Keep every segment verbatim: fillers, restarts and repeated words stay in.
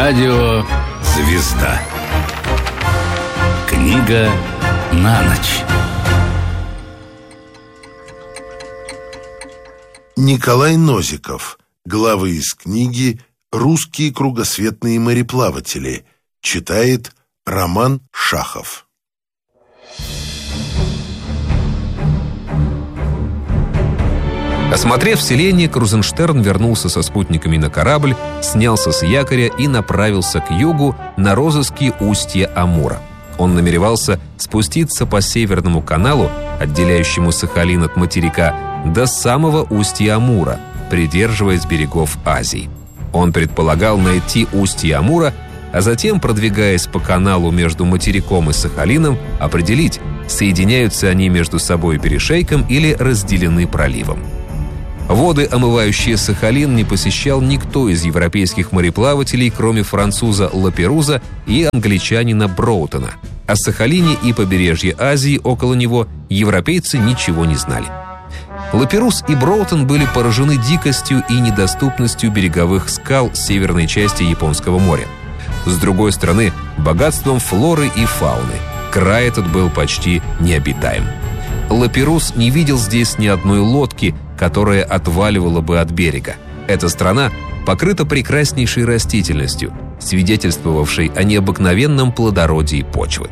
Радио «Звезда». Книга на ночь. Николай Нозиков. Главы из книги «Русские кругосветные мореплаватели». Читает Роман Шахов. Осмотрев селение, Крузенштерн вернулся со спутниками на корабль, снялся с якоря и направился к югу на розыски устья Амура. Он намеревался спуститься по Северному каналу, отделяющему Сахалин от материка, до самого устья Амура, придерживаясь берегов Азии. Он предполагал найти устье Амура, а затем, продвигаясь по каналу между материком и Сахалином, определить, соединяются они между собой перешейком или разделены проливом. Воды, омывающие Сахалин, не посещал никто из европейских мореплавателей, кроме француза Лаперуза и англичанина Броутона. О Сахалине и побережье Азии около него европейцы ничего не знали. Лаперуз и Броутон были поражены дикостью и недоступностью береговых скал северной части Японского моря. С другой стороны, богатством флоры и фауны. Край этот был почти необитаем. Лаперуз не видел здесь ни одной лодки, которая отваливала бы от берега. Эта страна покрыта прекраснейшей растительностью, свидетельствовавшей о необыкновенном плодородии почвы.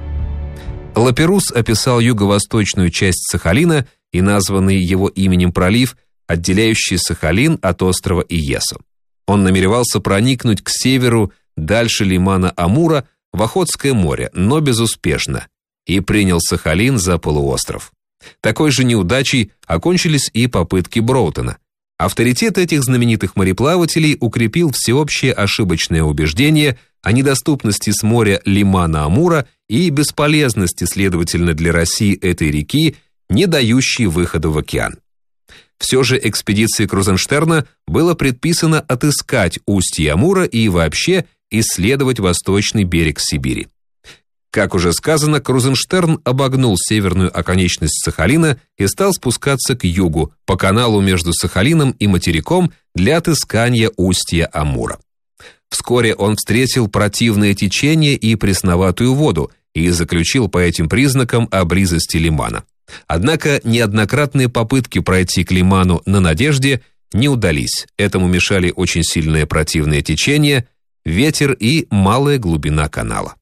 Лаперуз описал юго-восточную часть Сахалина и названный его именем пролив, отделяющий Сахалин от острова Иесу. Он намеревался проникнуть к северу дальше лимана Амура в Охотское море, но безуспешно, и принял Сахалин за полуостров. Такой же неудачей окончились и попытки Броутона. Авторитет этих знаменитых мореплавателей укрепил всеобщее ошибочное убеждение о недоступности с моря лимана Амура и бесполезности, следовательно, для России этой реки, не дающей выхода в океан. Все же экспедиции Крузенштерна было предписано отыскать устье Амура и вообще исследовать восточный берег Сибири. Как уже сказано, Крузенштерн обогнул северную оконечность Сахалина и стал спускаться к югу, по каналу между Сахалином и материком для отыскания устья Амура. Вскоре он встретил противное течение и пресноватую воду и заключил по этим признакам о близости лимана. Однако неоднократные попытки пройти к лиману на Надежде не удались. Этому мешали очень сильное противное течение, ветер и малая глубина канала.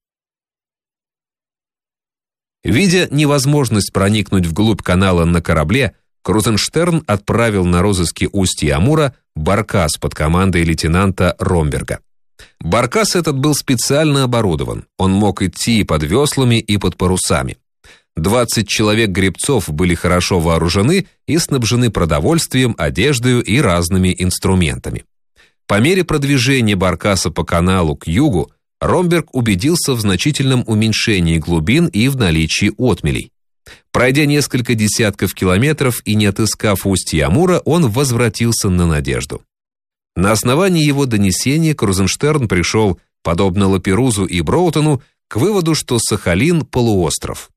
Видя невозможность проникнуть вглубь канала на корабле, Крузенштерн отправил на розыски устья Амура баркас под командой лейтенанта Ромберга. Баркас этот был специально оборудован. Он мог идти и под веслами, и под парусами. двадцать человек-гребцов были хорошо вооружены и снабжены продовольствием, одеждой и разными инструментами. По мере продвижения баркаса по каналу к югу, Ромберг убедился в значительном уменьшении глубин и в наличии отмелей. Пройдя несколько десятков километров и не отыскав устья Амура, он возвратился на Надежду. На основании его донесения Крузенштерн пришел, подобно Лаперузу и Броутону, к выводу, что Сахалин – полуостров.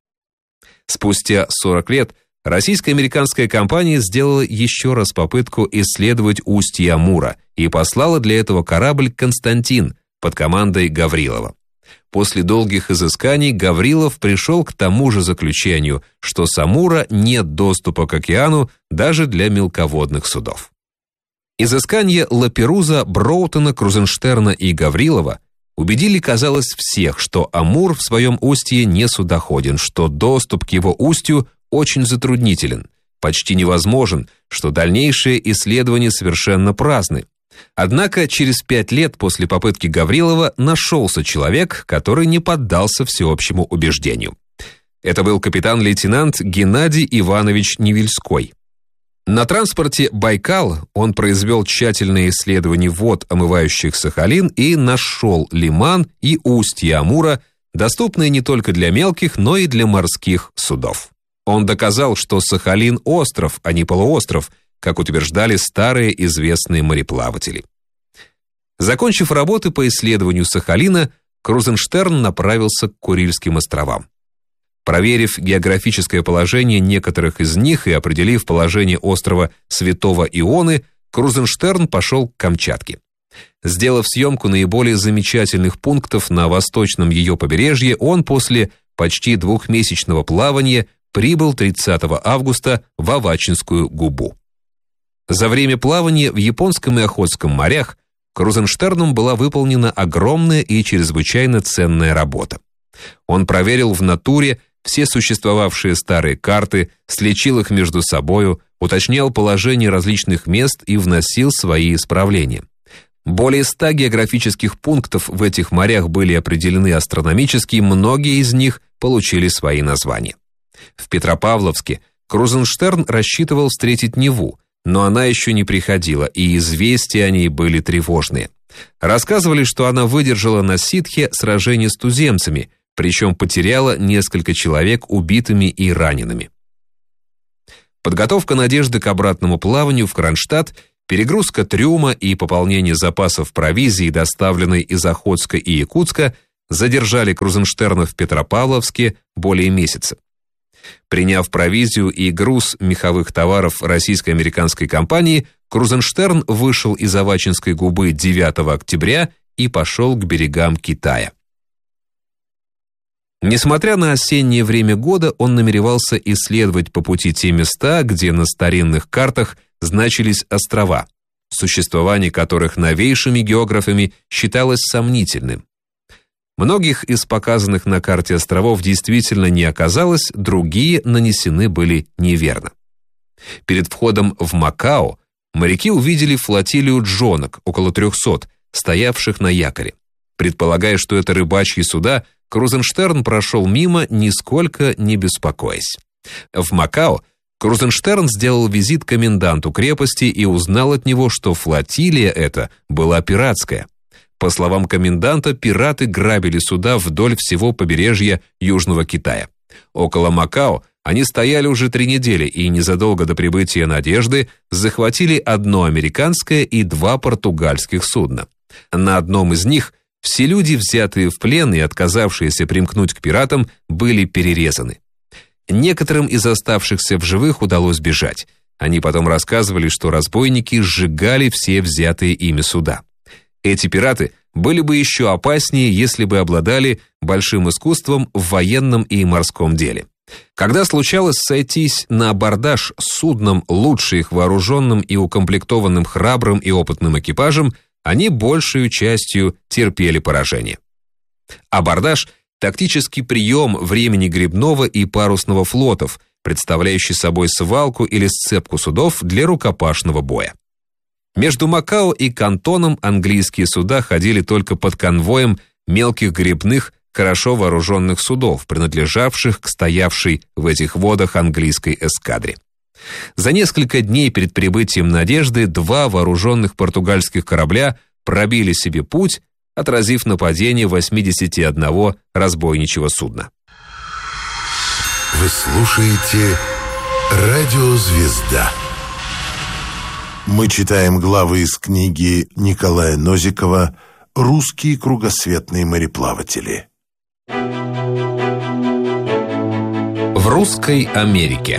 Спустя сорок лет российско-американская компания сделала еще раз попытку исследовать устье Амура и послала для этого корабль «Константин» под командой Гаврилова. После долгих изысканий Гаврилов пришел к тому же заключению, что с Амура нет доступа к океану даже для мелководных судов. Изыскания Лаперуза, Броутона, Крузенштерна и Гаврилова убедили, казалось, всех, что Амур в своем устье не судоходен, что доступ к его устью очень затруднителен, почти невозможен, что дальнейшие исследования совершенно праздны. Однако через пять лет после попытки Гаврилова нашелся человек, который не поддался всеобщему убеждению. Это был капитан-лейтенант Геннадий Иванович Невельской. На транспорте «Байкал» он произвел тщательное исследование вод, омывающих Сахалин, и нашел лиман и устье Амура, доступные не только для мелких, но и для морских судов. Он доказал, что Сахалин – остров, а не полуостров, как утверждали старые известные мореплаватели. Закончив работы по исследованию Сахалина, Крузенштерн направился к Курильским островам. Проверив географическое положение некоторых из них и определив положение острова Святого Ионы, Крузенштерн пошел к Камчатке. Сделав съемку наиболее замечательных пунктов на восточном ее побережье, он после почти двухмесячного плавания прибыл тридцатого августа в Авачинскую губу. За время плавания в Японском и Охотском морях Крузенштерном была выполнена огромная и чрезвычайно ценная работа. Он проверил в натуре все существовавшие старые карты, сличил их между собою, уточнял положение различных мест и вносил свои исправления. Более ста географических пунктов в этих морях были определены астрономически, многие из них получили свои названия. В Петропавловске Крузенштерн рассчитывал встретить Неву, но она еще не приходила, и известия о ней были тревожные. Рассказывали, что она выдержала на ситхе сражение с туземцами, причем потеряла несколько человек убитыми и ранеными. Подготовка «Надежды» к обратному плаванию в Кронштадт, перегрузка трюма и пополнение запасов провизии, доставленной из Охотска и Якутска, задержали Крузенштерна в Петропавловске более месяца. Приняв провизию и груз меховых товаров российско-американской компании, Крузенштерн вышел из Авачинской губы девятого октября и пошел к берегам Китая. Несмотря на осеннее время года, он намеревался исследовать по пути те места, где на старинных картах значились острова, существование которых новейшими географами считалось сомнительным. Многих из показанных на карте островов действительно не оказалось, другие нанесены были неверно. Перед входом в Макао моряки увидели флотилию джонок, около трехсот, стоявших на якоре. Предполагая, что это рыбачьи суда, Крузенштерн прошел мимо, нисколько не беспокоясь. В Макао Крузенштерн сделал визит коменданту крепости и узнал от него, что флотилия эта была пиратская. По словам коменданта, пираты грабили суда вдоль всего побережья Южного Китая. Около Макао они стояли уже три недели и незадолго до прибытия «Надежды» захватили одно американское и два португальских судна. На одном из них все люди, взятые в плен и отказавшиеся примкнуть к пиратам, были перерезаны. Некоторым из оставшихся в живых удалось бежать. Они потом рассказывали, что разбойники сжигали все взятые ими суда. Эти пираты были бы еще опаснее, если бы обладали большим искусством в военном и морском деле. Когда случалось сойтись на абордаж с судном, лучше их вооруженным и укомплектованным храбрым и опытным экипажем, они большей частью терпели поражение. Абордаж – тактический прием времени гребного и парусного флотов, представляющий собой свалку или сцепку судов для рукопашного боя. Между Макао и Кантоном английские суда ходили только под конвоем мелких гребных, хорошо вооруженных судов, принадлежавших к стоявшей в этих водах английской эскадре. За несколько дней перед прибытием «Надежды» два вооруженных португальских корабля пробили себе путь, отразив нападение восьмидесяти одного разбойничьего судна. Вы слушаете «Радио Звезда». Мы читаем главы из книги Николая Нозикова «Русские кругосветные мореплаватели». В русской Америке.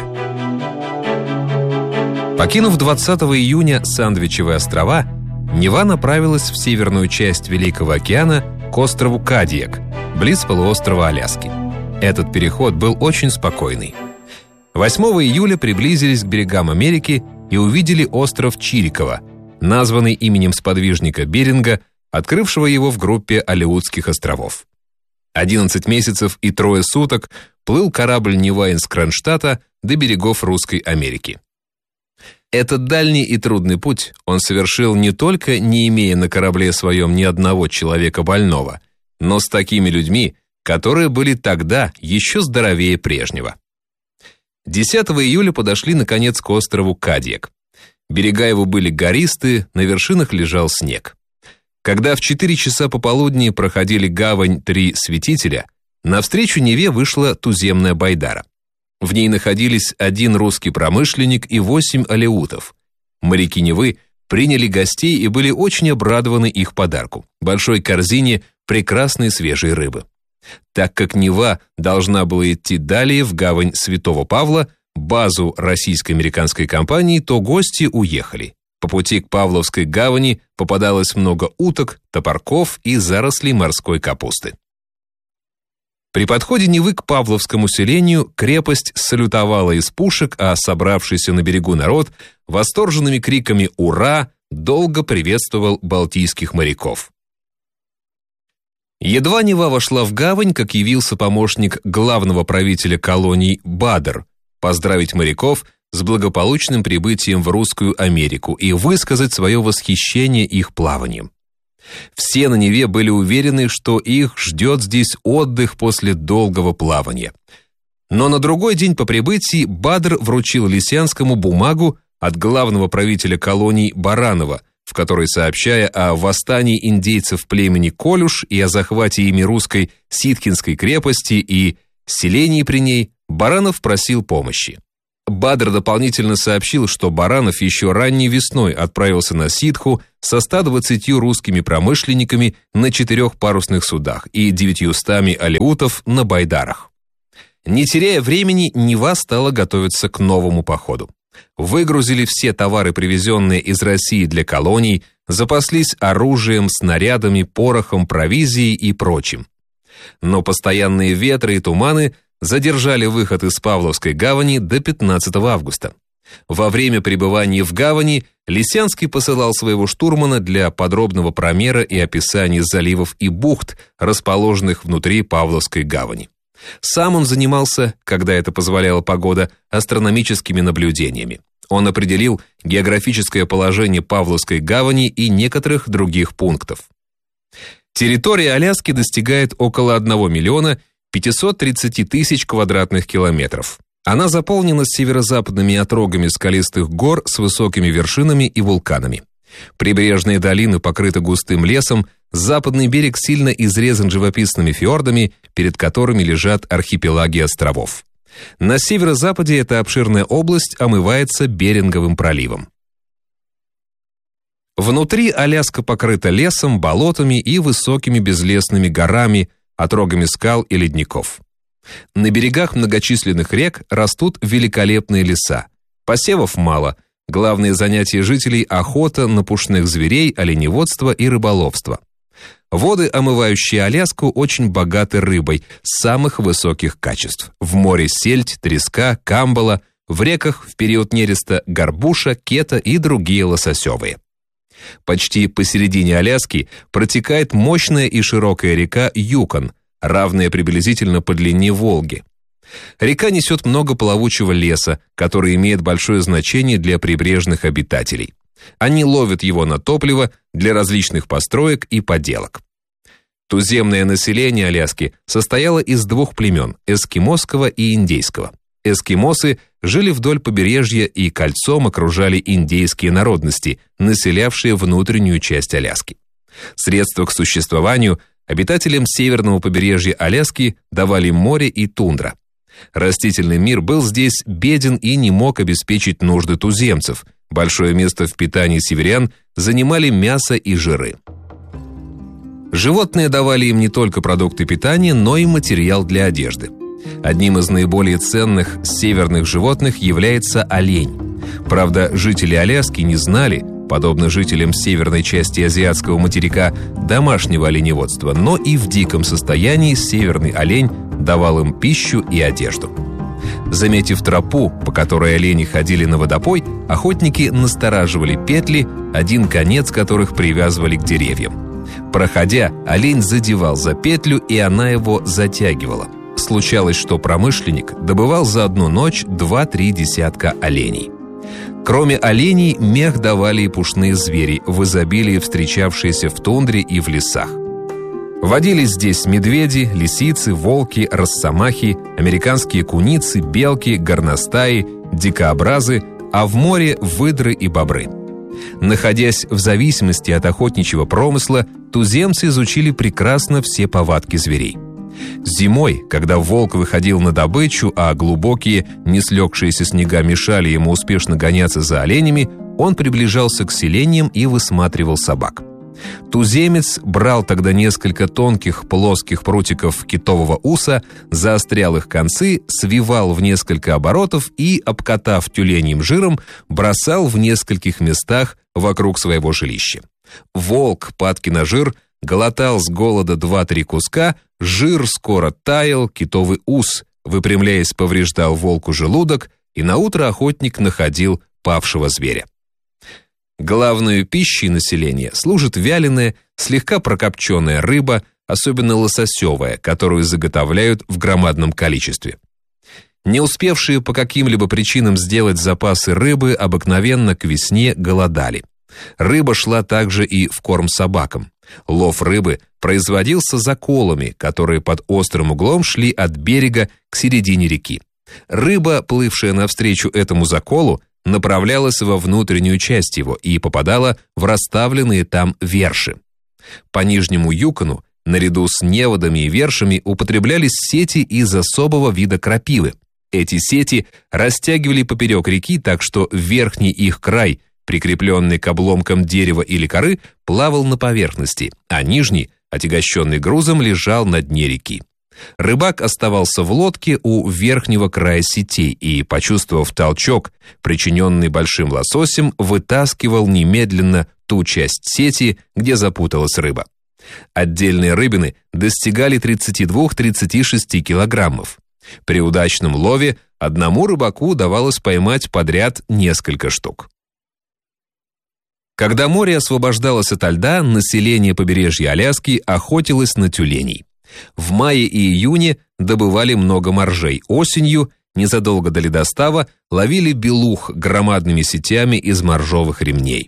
Покинув двадцатого июня Сандвичевые острова, Нева направилась в северную часть Великого океана к острову Кадьяк, близ полуострова Аляски. Этот переход был очень спокойный. восьмого июля приблизились к берегам Америки и увидели остров Чириково, названный именем сподвижника Беринга, открывшего его в группе Алеутских островов. Одиннадцать месяцев и трое суток плыл корабль Нева из Кронштадта до берегов Русской Америки. Этот дальний и трудный путь он совершил не только не имея на корабле своем ни одного человека больного, но с такими людьми, которые были тогда еще здоровее прежнего. десятого июля подошли, наконец, к острову Кадьяк. Берега его были гористые, на вершинах лежал снег. Когда в четыре часа пополудни проходили гавань Три Святителя, навстречу Неве вышла туземная байдара. В ней находились один русский промышленник и восемь алеутов. Моряки Невы приняли гостей и были очень обрадованы их подарку – большой корзине прекрасной свежей рыбы. Так как Нева должна была идти далее в гавань Святого Павла, базу российско-американской компании, то гости уехали. По пути к Павловской гавани попадалось много уток, топорков и зарослей морской капусты. При подходе Невы к Павловскому селению крепость салютовала из пушек, а собравшийся на берегу народ восторженными криками «Ура!» долго приветствовал балтийских моряков. Едва Нева вошла в гавань, как явился помощник главного правителя колоний Бадр поздравить моряков с благополучным прибытием в Русскую Америку и высказать свое восхищение их плаванием. Все на Неве были уверены, что их ждет здесь отдых после долгого плавания. Но на другой день по прибытии Бадр вручил Лисянскому бумагу от главного правителя колоний Баранова, в которой, сообщая о восстании индейцев племени Колюш и о захвате ими русской Ситкинской крепости и селении при ней, Баранов просил помощи. Бадр дополнительно сообщил, что Баранов еще ранней весной отправился на Ситху со ста двадцатью русскими промышленниками на четырех парусных судах и девятьюстами алеутов на байдарах. Не теряя времени, Нева стала готовиться к новому походу. Выгрузили все товары, привезенные из России для колоний, запаслись оружием, снарядами, порохом, провизией и прочим. Но постоянные ветры и туманы задержали выход из Павловской гавани до пятнадцатого августа. Во время пребывания в гавани Лисянский посылал своего штурмана для подробного промера и описания заливов и бухт, расположенных внутри Павловской гавани. Сам он занимался, когда это позволяла погода, астрономическими наблюдениями. Он определил географическое положение Павловской гавани и некоторых других пунктов. Территория Аляски достигает около одного миллиона пятисот тридцати тысяч квадратных километров. Она заполнена северо-западными отрогами скалистых гор с высокими вершинами и вулканами. Прибрежные долины покрыты густым лесом, западный берег сильно изрезан живописными фьордами, перед которыми лежат архипелаги островов. На северо-западе эта обширная область омывается Беринговым проливом. Внутри Аляска покрыта лесом, болотами и высокими безлесными горами, отрогами скал и ледников. На берегах многочисленных рек растут великолепные леса. Посевов мало. Главные занятия жителей – охота на пушных зверей, оленеводство и рыболовство. Воды, омывающие Аляску, очень богаты рыбой самых высоких качеств. В море сельдь, треска, камбала, в реках в период нереста горбуша, кета и другие лососевые. Почти посередине Аляски протекает мощная и широкая река Юкон, равная приблизительно по длине Волги. Река несет много плавучего леса, который имеет большое значение для прибрежных обитателей. Они ловят его на топливо для различных построек и поделок. Туземное население Аляски состояло из двух племен – эскимосского и индейского. Эскимосы жили вдоль побережья и кольцом окружали индейские народности, населявшие внутреннюю часть Аляски. Средства к существованию обитателям северного побережья Аляски давали море и тундра. Растительный мир был здесь беден и не мог обеспечить нужды туземцев. Большое место в питании северян занимали мясо и жиры. Животные давали им не только продукты питания, но и материал для одежды. Одним из наиболее ценных северных животных является олень. Правда, жители Аляски не знали, подобно жителям северной части азиатского материка, домашнего оленеводства, но и в диком состоянии северный олень давал им пищу и одежду. Заметив тропу, по которой олени ходили на водопой, охотники настораживали петли, один конец которых привязывали к деревьям. Проходя, олень задевал за петлю, и она его затягивала. Случалось, что промышленник добывал за одну ночь два-три десятка оленей. Кроме оленей, мех давали и пушные звери, в изобилии встречавшиеся в тундре и в лесах. Водились здесь медведи, лисицы, волки, росомахи, американские куницы, белки, горностаи, дикообразы, а в море выдры и бобры. Находясь в зависимости от охотничьего промысла, туземцы изучили прекрасно все повадки зверей. Зимой, когда волк выходил на добычу, а глубокие, не слегшиеся снега мешали ему успешно гоняться за оленями, он приближался к селениям и высматривал собак. Туземец брал тогда несколько тонких плоских прутиков китового уса, заострял их концы, свивал в несколько оборотов и, обкатав тюленьим жиром, бросал в нескольких местах вокруг своего жилища. Волк, падки на жир, глотал с голода два-три куска, жир скоро таял, китовый ус, выпрямляясь, повреждал волку желудок, и наутро охотник находил павшего зверя. Главной пищей населения служит вяленая, слегка прокопченная рыба, особенно лососевая, которую заготовляют в громадном количестве. Не успевшие по каким-либо причинам сделать запасы рыбы обыкновенно к весне голодали. Рыба шла также и в корм собакам. Лов рыбы производился заколами, которые под острым углом шли от берега к середине реки. Рыба, плывшая навстречу этому заколу, направлялась во внутреннюю часть его и попадала в расставленные там верши. По нижнему юкону, наряду с неводами и вершами, употреблялись сети из особого вида крапивы. Эти сети растягивали поперек реки, так что верхний их край, прикрепленный к обломкам дерева или коры, плавал на поверхности, а нижний, отягощенный грузом, лежал на дне реки. Рыбак оставался в лодке у верхнего края сетей и, почувствовав толчок, причиненный большим лососем, вытаскивал немедленно ту часть сети, где запуталась рыба. Отдельные рыбины достигали тридцати двух — тридцати шести килограммов. При удачном лове одному рыбаку удавалось поймать подряд несколько штук. Когда море освобождалось ото льда, население побережья Аляски охотилось на тюленей. В мае и июне добывали много моржей. Осенью, незадолго до ледостава, ловили белух громадными сетями из моржовых ремней.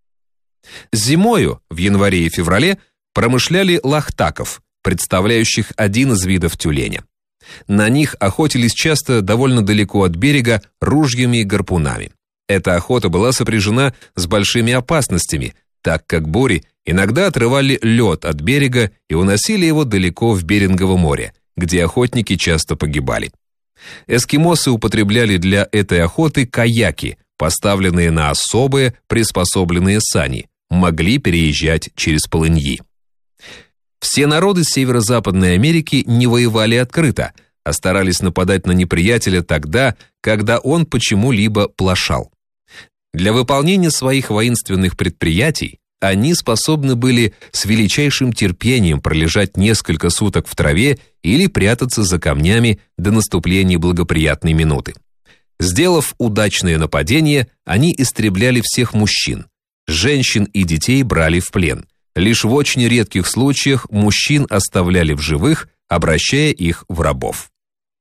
Зимою, в январе и феврале, промышляли лахтаков, представляющих один из видов тюленя. На них охотились часто довольно далеко от берега ружьями и гарпунами. Эта охота была сопряжена с большими опасностями, так как бури иногда отрывали лед от берега и уносили его далеко в Берингово море, где охотники часто погибали. Эскимосы употребляли для этой охоты каяки, поставленные на особые приспособленные сани, могли переезжать через полыньи. Все народы Северо-Западной Америки не воевали открыто, а старались нападать на неприятеля тогда, когда он почему-либо плашал. Для выполнения своих воинственных предприятий они способны были с величайшим терпением пролежать несколько суток в траве или прятаться за камнями до наступления благоприятной минуты. Сделав удачное нападение, они истребляли всех мужчин. Женщин и детей брали в плен. Лишь в очень редких случаях мужчин оставляли в живых, обращая их в рабов.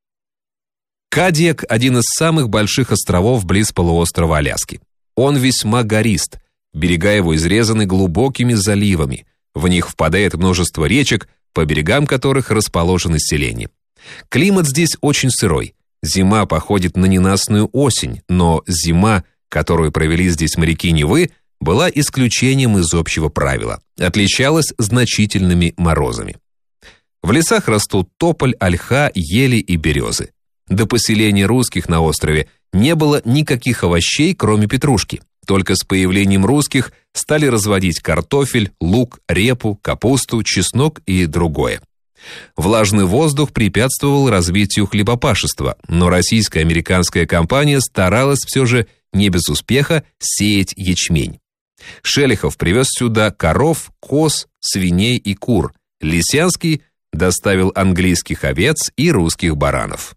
Кадьяк – один из самых больших островов близ полуострова Аляски. Он весьма горист, берега его изрезаны глубокими заливами, в них впадает множество речек, по берегам которых расположены селения. Климат здесь очень сырой, зима походит на ненастную осень, но зима, которую провели здесь моряки Невы, была исключением из общего правила, отличалась значительными морозами. В лесах растут тополь, ольха, ели и березы. До поселения русских на острове не было никаких овощей, кроме петрушки. Только с появлением русских стали разводить картофель, лук, репу, капусту, чеснок и другое. Влажный воздух препятствовал развитию хлебопашества, но российская американская компания старалась все же не без успеха сеять ячмень. Шелихов привез сюда коров, коз, свиней и кур. Лисянский доставил английских овец и русских баранов.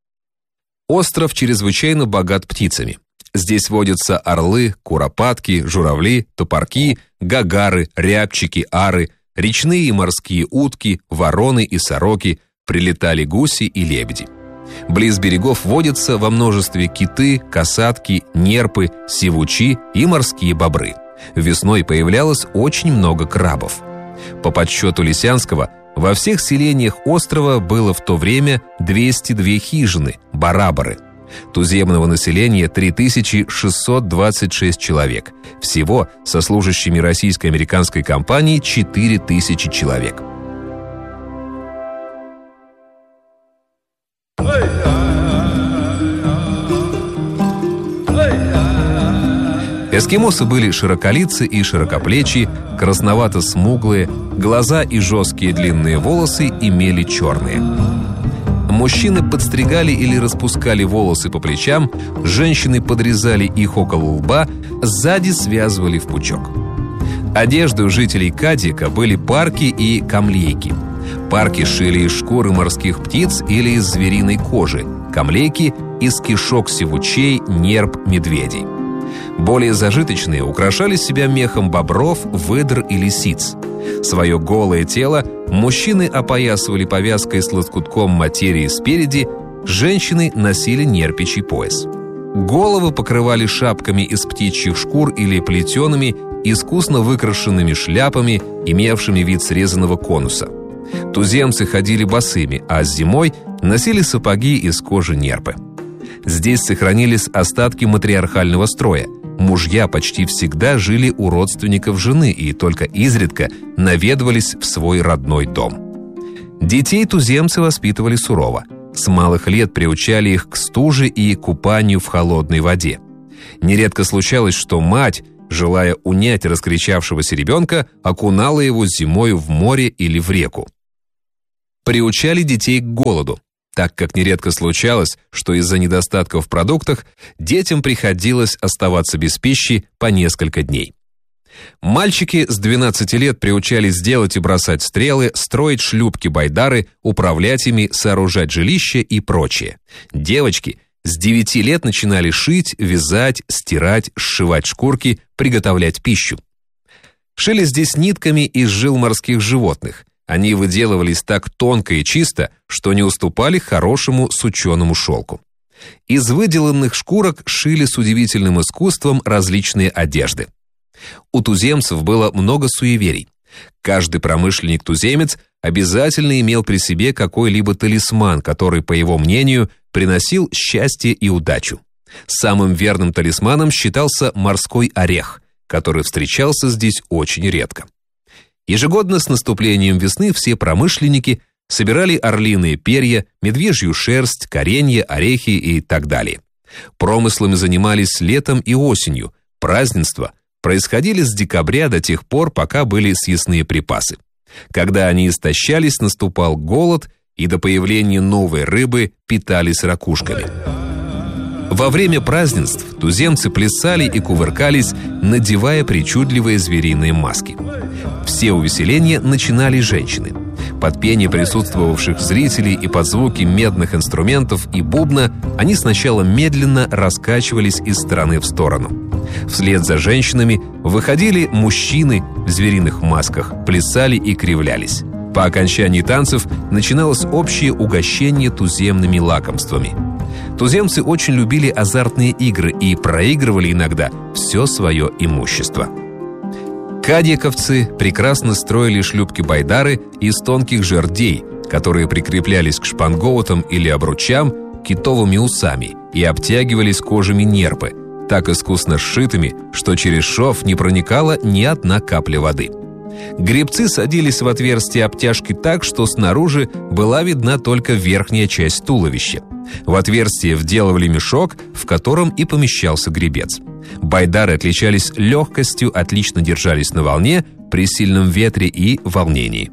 Остров чрезвычайно богат птицами. Здесь водятся орлы, куропатки, журавли, топорки, гагары, рябчики, ары, речные и морские утки, вороны и сороки, прилетали гуси и лебеди. Близ берегов водятся во множестве киты, касатки, нерпы, сивучи и морские бобры. Весной появлялось очень много крабов. По подсчету Лисянского, во всех селениях острова было в то время двести две хижины, барабары. Туземного населения три тысячи шестьсот двадцать шесть человек. Всего со служащими российско-американской компании четыре тысячи человек. Эскимосы были широколицы и широкоплечие, красновато-смуглые, глаза и жесткие длинные волосы имели черные. Мужчины подстригали или распускали волосы по плечам, женщины подрезали их около лба, сзади связывали в пучок. Одеждой у жителей Кадика были парки и камлейки. Парки шили из шкуры морских птиц или из звериной кожи, камлейки – из кишок сивучей, нерп, медведей. Более зажиточные украшали себя мехом бобров, выдр и лисиц. Свое голое тело мужчины опоясывали повязкой с лоскутком материи спереди, женщины носили нерпичий пояс. Головы покрывали шапками из птичьих шкур или плетеными, искусно выкрашенными шляпами, имевшими вид срезанного конуса. Туземцы ходили босыми, а зимой носили сапоги из кожи нерпы. Здесь сохранились остатки матриархального строя. Мужья почти всегда жили у родственников жены и только изредка наведывались в свой родной дом. Детей туземцы воспитывали сурово. С малых лет приучали их к стуже и купанию в холодной воде. Нередко случалось, что мать, желая унять раскричавшегося ребенка, окунала его зимою в море или в реку. Приучали детей к голоду, так как нередко случалось, что из-за недостатка в продуктах детям приходилось оставаться без пищи по несколько дней. Мальчики с двенадцати лет приучались делать и бросать стрелы, строить шлюпки-байдары, управлять ими, сооружать жилища и прочее. Девочки с девяти лет начинали шить, вязать, стирать, сшивать шкурки, приготовлять пищу. Шили здесь нитками из жил морских животных. Они выделывались так тонко и чисто, что не уступали хорошему сученому шелку. Из выделанных шкурок шили с удивительным искусством различные одежды. У туземцев было много суеверий. Каждый промышленник-туземец обязательно имел при себе какой-либо талисман, который, по его мнению, приносил счастье и удачу. Самым верным талисманом считался морской орех, который встречался здесь очень редко. Ежегодно с наступлением весны все промышленники собирали орлиные перья, медвежью шерсть, коренья, орехи и так далее. Промыслами занимались летом и осенью. Празднества происходили с декабря до тех пор, пока были съестные припасы. Когда они истощались, наступал голод, и до появления новой рыбы питались ракушками. Во время празднеств туземцы плясали и кувыркались, надевая причудливые звериные маски. Все увеселения начинали женщины. Под пение присутствовавших зрителей и под звуки медных инструментов и бубна они сначала медленно раскачивались из стороны в сторону. Вслед за женщинами выходили мужчины в звериных масках, плясали и кривлялись. По окончании танцев начиналось общее угощение туземными лакомствами. Туземцы очень любили азартные игры и проигрывали иногда все свое имущество. Кадьяковцы прекрасно строили шлюпки-байдары из тонких жердей, которые прикреплялись к шпангоутам или обручам китовыми усами и обтягивались кожами нерпы, так искусно сшитыми, что через шов не проникала ни одна капля воды. Гребцы садились в отверстие обтяжки так, что снаружи была видна только верхняя часть туловища. В отверстие вделывали мешок, в котором и помещался гребец. Байдары отличались легкостью, отлично держались на волне при сильном ветре и волнении.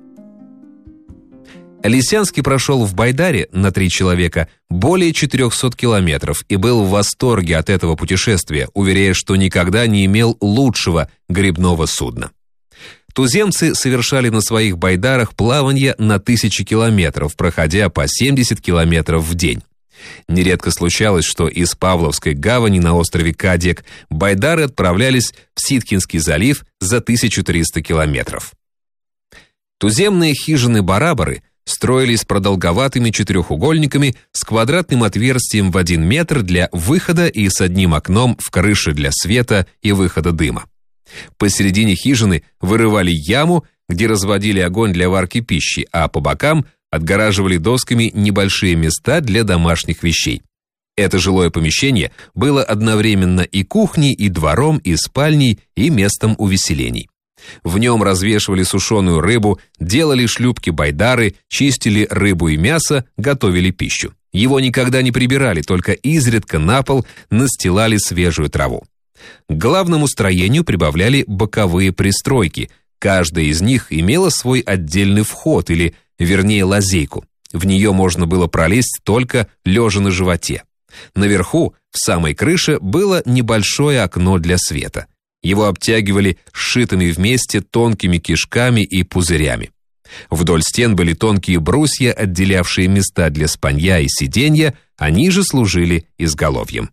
Лисянский прошел в байдаре на три человека более четырехсот километров и был в восторге от этого путешествия, уверяя, что никогда не имел лучшего гребного судна. Туземцы совершали на своих байдарах плавания на тысячи километров, проходя по семьдесят километров в день. Нередко случалось, что из Павловской гавани на острове Кадик байдары отправлялись в Ситкинский залив за тысячу триста километров. Туземные хижины-барабары строились продолговатыми четырехугольниками с квадратным отверстием в один метр для выхода и с одним окном в крыше для света и выхода дыма. Посередине хижины вырывали яму, где разводили огонь для варки пищи, а по бокам отгораживали досками небольшие места для домашних вещей. Это жилое помещение было одновременно и кухней, и двором, и спальней, и местом увеселений. В нем развешивали сушеную рыбу, делали шлюпки-байдары, чистили рыбу и мясо, готовили пищу. Его никогда не прибирали, только изредка на пол настилали свежую траву. К главному строению прибавляли боковые пристройки. Каждая из них имела свой отдельный вход, или, вернее, лазейку. В нее можно было пролезть только лежа на животе. Наверху, в самой крыше, было небольшое окно для света. Его обтягивали сшитыми вместе тонкими кишками и пузырями. Вдоль стен были тонкие брусья, отделявшие места для спанья и сиденья, они же служили изголовьем.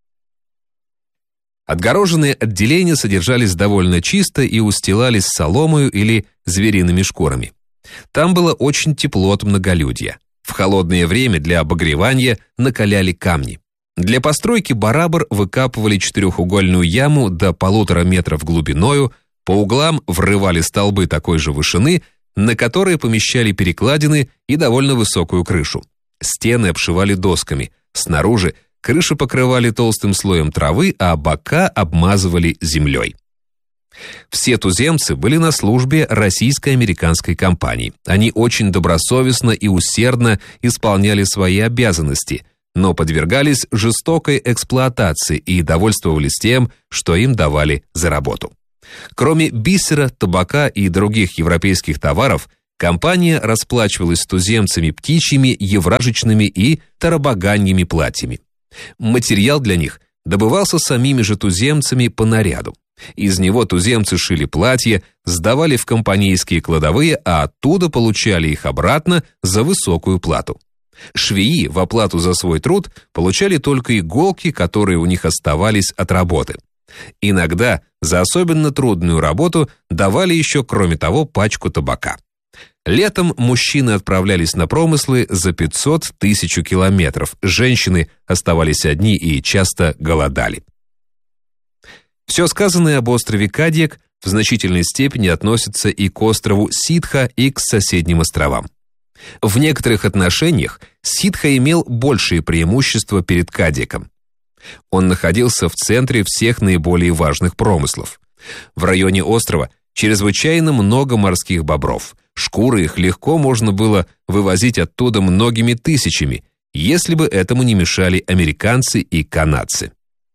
Отгороженные отделения содержались довольно чисто и устилались соломою или звериными шкурами. Там было очень тепло от многолюдья. В холодное время для обогревания накаляли камни. Для постройки барабар выкапывали четырехугольную яму до полутора метров глубиною, по углам врывали столбы такой же вышины, на которые помещали перекладины и довольно высокую крышу. Стены обшивали досками, снаружи крышу покрывали толстым слоем травы, а бока обмазывали землей. Все туземцы были на службе российско-американской компании. Они очень добросовестно и усердно исполняли свои обязанности, но подвергались жестокой эксплуатации и довольствовались тем, что им давали за работу. Кроме бисера, табака и других европейских товаров, компания расплачивалась с туземцами птичьими, евражечными и тарабаганьими платьями. Материал для них добывался самими же туземцами по наряду. Из него туземцы шили платья, сдавали в компанейские кладовые, а оттуда получали их обратно за высокую плату. Швеи в оплату за свой труд получали только иголки, которые у них оставались от работы. Иногда за особенно трудную работу давали еще, кроме того, пачку табака. Летом мужчины отправлялись на промыслы за пятьсот тысяч километров, женщины оставались одни и часто голодали. Все сказанное об острове Кадьяк в значительной степени относится и к острову Ситха, и к соседним островам. В некоторых отношениях Ситха имел большие преимущества перед Кадьяком. Он находился в центре всех наиболее важных промыслов. В районе острова чрезвычайно много морских бобров. Шкуры их легко можно было вывозить оттуда многими тысячами, если бы этому не мешали американцы и канадцы.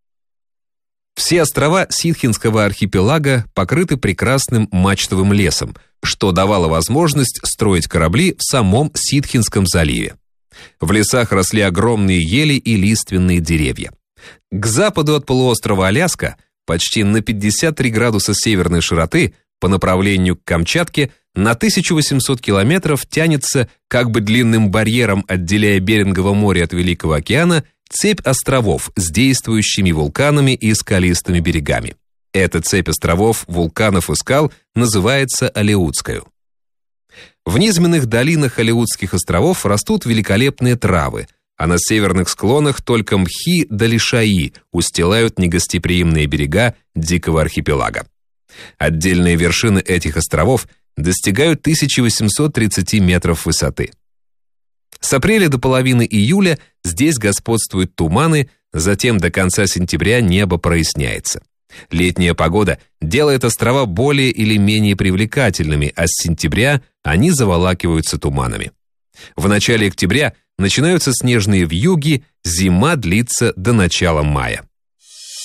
Все острова Ситхинского архипелага покрыты прекрасным мачтовым лесом, что давало возможность строить корабли в самом Ситхинском заливе. В лесах росли огромные ели и лиственные деревья. К западу от полуострова Аляска, почти на пятьдесят три градуса северной широты, по направлению к Камчатке, на тысячу восемьсот километров тянется, как бы длинным барьером отделяя Берингово море от Великого океана, цепь островов с действующими вулканами и скалистыми берегами. Эта цепь островов, вулканов и скал называется Алеутскою. В низменных долинах Алеутских островов растут великолепные травы, а на северных склонах только мхи да лишаи устилают негостеприимные берега дикого архипелага. Отдельные вершины этих островов достигают тысяча восемьсот тридцать метров высоты. С апреля до половины июля здесь господствуют туманы, затем до конца сентября небо проясняется. Летняя погода делает острова более или менее привлекательными, а с сентября они заволакиваются туманами. В начале октября начинаются снежные вьюги, зима длится до начала мая.